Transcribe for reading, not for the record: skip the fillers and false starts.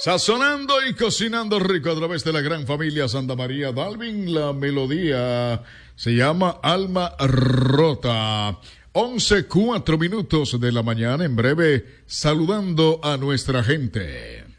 Sazonando y cocinando rico a través de la gran familia Santa María Dalvin. La melodía se llama Alma Rota. 11:04 de la mañana. En breve, saludando a nuestra gente.